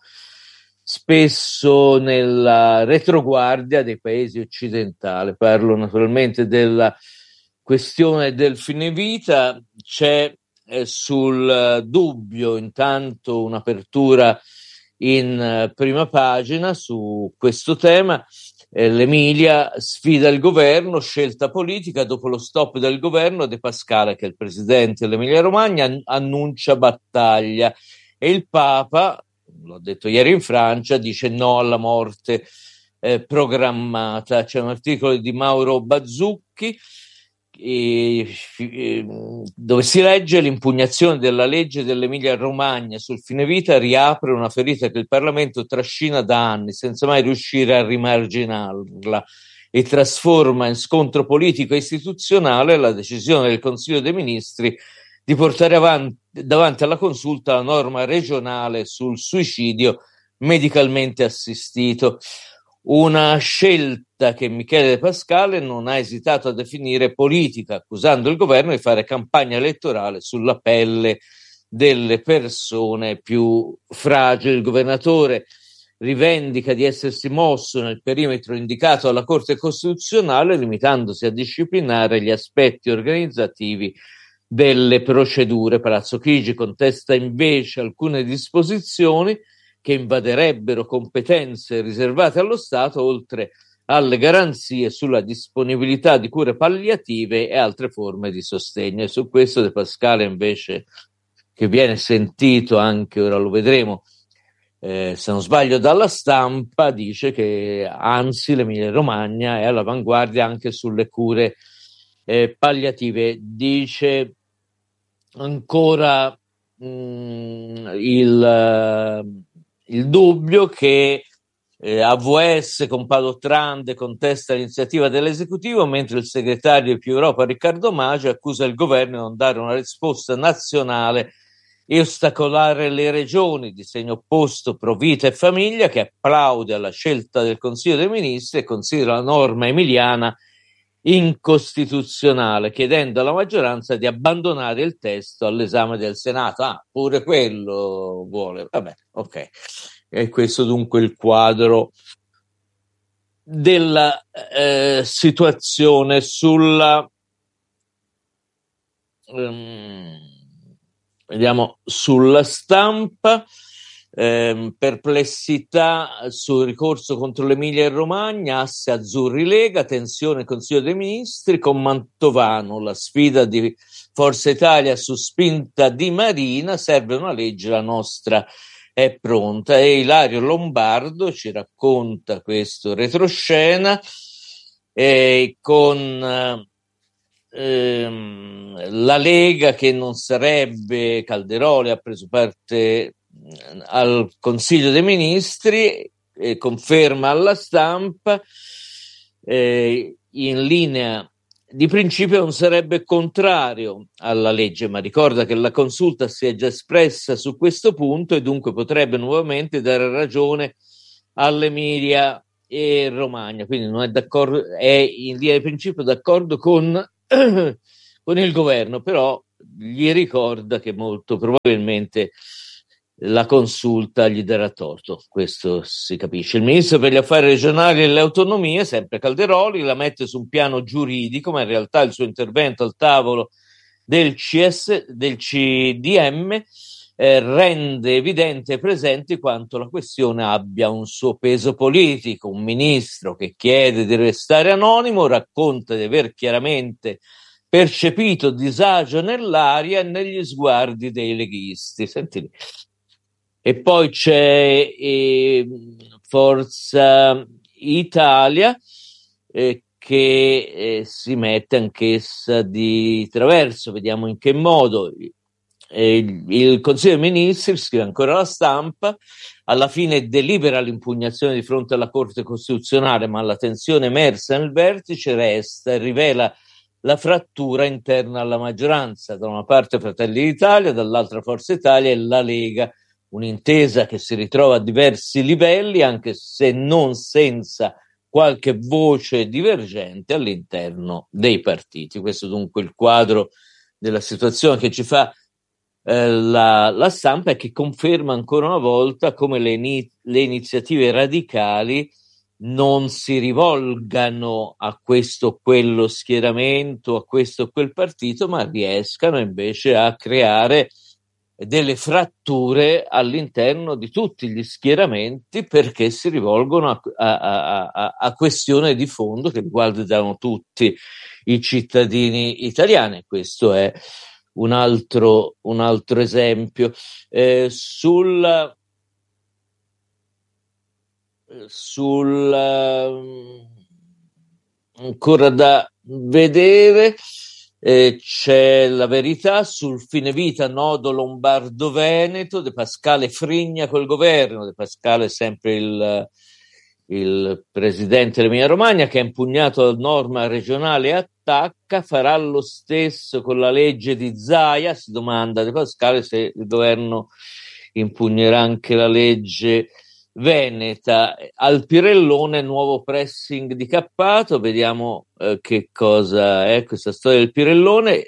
spesso nella retroguardia dei paesi occidentali. Parlo naturalmente della questione del fine vita. C'è eh, sul uh, Dubbio intanto un'apertura in uh, prima pagina su questo tema. Eh, L'Emilia sfida il governo, scelta politica: dopo lo stop del governo, De Pascale, che è il presidente dell'Emilia Romagna, an- annuncia battaglia, e il Papa, l'ho detto ieri in Francia, dice no alla morte eh, programmata. C'è un articolo di Mauro Bazzucchi eh, eh, dove si legge: l'impugnazione della legge dell'Emilia Romagna sul fine vita riapre una ferita che il Parlamento trascina da anni senza mai riuscire a rimarginarla, e trasforma in scontro politico e istituzionale la decisione del Consiglio dei Ministri di portare avanti, davanti alla consulta, la norma regionale sul suicidio medicalmente assistito. Una scelta che Michele De Pascale non ha esitato a definire politica, accusando il governo di fare campagna elettorale sulla pelle delle persone più fragili. Il governatore rivendica di essersi mosso nel perimetro indicato dalla Corte Costituzionale, limitandosi a disciplinare gli aspetti organizzativi delle procedure. Palazzo Chigi contesta invece alcune disposizioni che invaderebbero competenze riservate allo Stato, oltre alle garanzie sulla disponibilità di cure palliative e altre forme di sostegno. E su questo De Pascale invece, che viene sentito anche, ora lo vedremo, eh, se non sbaglio dalla Stampa, dice che anzi l'Emilia Romagna è all'avanguardia anche sulle cure eh, palliative. Dice ancora mh, il, uh, il Dubbio che eh, A V S con Padotrande contesta l'iniziativa dell'esecutivo, mentre il segretario di Più Europa Riccardo Maggi accusa il governo di non dare una risposta nazionale e ostacolare le regioni, di segno opposto Pro Vita e Famiglia, che applaude alla scelta del Consiglio dei Ministri e considera la norma emiliana incostituzionale, chiedendo alla maggioranza di abbandonare il testo all'esame del Senato. Ah, pure quello vuole. Vabbè, ok. E questo dunque il quadro della eh, situazione sulla um, vediamo sulla Stampa. ehm, perplessità sul ricorso contro l'Emilia e Romagna, asse azzurri-Lega, tensione Consiglio dei Ministri, con Mantovano la sfida di Forza Italia su spinta di Marina, serve una legge, la nostra è pronta. E Ilario Lombardo ci racconta questo retroscena eh, con ehm, la Lega che non sarebbe, Calderoli ha preso parte al Consiglio dei Ministri, eh, conferma alla stampa, eh, in linea di principio non sarebbe contrario alla legge, ma ricorda che la Consulta si è già espressa su questo punto e dunque potrebbe nuovamente dare ragione all'Emilia e Romagna, quindi non è d'accordo, è in linea di principio d'accordo con, con il governo, però gli ricorda che molto probabilmente la Consulta gli darà torto, questo si capisce. Il ministro per gli affari regionali e le autonomie, sempre Calderoli, la mette su un piano giuridico, ma in realtà il suo intervento al tavolo del C S, del C D M eh, rende evidente e presente quanto la questione abbia un suo peso politico. Un ministro che chiede di restare anonimo racconta di aver chiaramente percepito disagio nell'aria e negli sguardi dei leghisti. Senti lì. E poi c'è eh, Forza Italia eh, che eh, si mette anch'essa di traverso, vediamo in che modo. Eh, il, il Consiglio dei Ministri, scrive ancora la stampa, alla fine delibera l'impugnazione di fronte alla Corte Costituzionale, ma la tensione emersa nel vertice resta e rivela la frattura interna alla maggioranza, da una parte Fratelli d'Italia, dall'altra Forza Italia e la Lega. Un'intesa che si ritrova a diversi livelli, anche se non senza qualche voce divergente all'interno dei partiti. Questo dunque il quadro della situazione che ci fa eh, la, la stampa e che conferma ancora una volta come le, ini- le iniziative radicali non si rivolgano a questo o quello schieramento, a questo o quel partito, ma riescano invece a creare delle fratture all'interno di tutti gli schieramenti, perché si rivolgono a, a, a, a questioni di fondo che riguardano tutti i cittadini italiani. Questo è un altro, un altro esempio. Eh, sul, sul ancora da vedere. Eh, c'è La Verità sul fine vita nodo Lombardo-Veneto, De Pascale frigna col governo. De Pascale è sempre il, il presidente dell'Emilia Romagna, che ha impugnato la norma regionale attacca, farà lo stesso con la legge di Zaia. Si domanda De Pascale se il governo impugnerà anche la legge veneta. Al Pirellone nuovo pressing di Cappato, vediamo eh, che cosa è questa storia del Pirellone.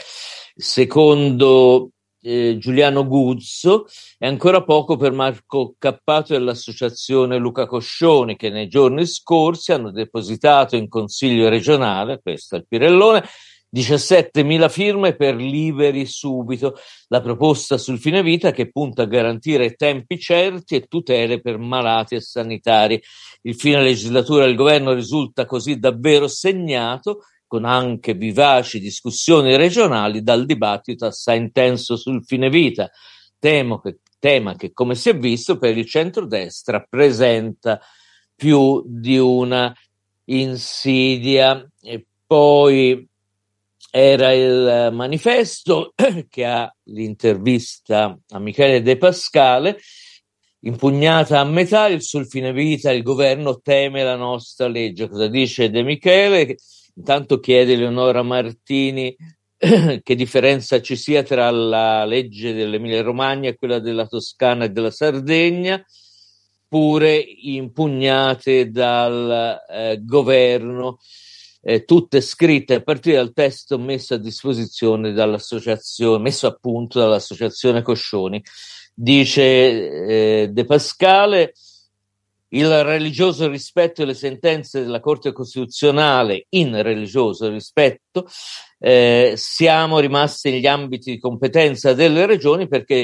Secondo eh, Giuliano Guzzo è ancora poco per Marco Cappato e l'associazione Luca Coscioni, che nei giorni scorsi hanno depositato in consiglio regionale, questo è il Pirellone, diciassettemila firme per liberi subito, la proposta sul fine vita che punta a garantire tempi certi e tutele per malati e sanitari. Il fine legislatura del governo risulta così davvero segnato, con anche vivaci discussioni regionali, dal dibattito assai intenso sul fine vita, temo che, tema che, come si è visto, per il centrodestra presenta più di una insidia. E poi era il Manifesto che ha l'intervista a Michele De Pascale, impugnata a metà, sul fine vita il governo teme la nostra legge. Cosa dice De Michele? Intanto chiede Leonora Martini che differenza ci sia tra la legge dell'Emilia Romagna e quella della Toscana e della Sardegna, pure impugnate dal eh, governo. Eh, tutte scritte a partire dal testo messo a disposizione dall'associazione, messo a punto dall'associazione Coscioni. Dice eh, De Pascale: il religioso rispetto delle sentenze della Corte Costituzionale, in religioso rispetto, eh, siamo rimasti negli ambiti di competenza delle regioni, perché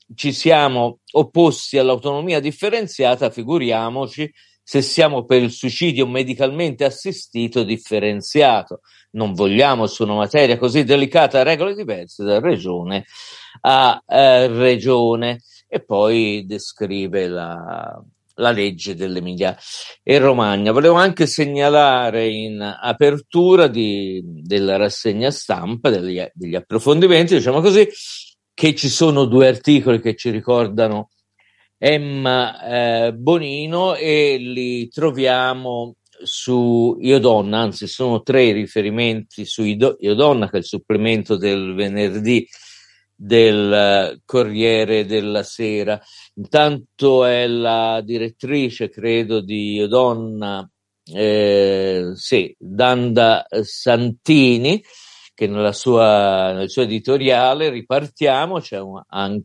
ci siamo opposti all'autonomia differenziata, figuriamoci se siamo per il suicidio medicalmente assistito differenziato. Non vogliamo su una materia così delicata regole diverse da regione a eh, regione. E poi descrive la, la legge dell'Emilia e Romagna. Volevo anche segnalare in apertura di, della rassegna stampa, degli, degli approfondimenti, diciamo così, che ci sono due articoli che ci ricordano Emma eh, Bonino, e li troviamo su Io Donna, anzi sono tre riferimenti su Io Donna, che è il supplemento del venerdì del Corriere della Sera. Intanto è la direttrice, credo, di Io Donna, eh, sì, Danda Santini, che nella sua, nel suo editoriale Ripartiamo c'è un, anche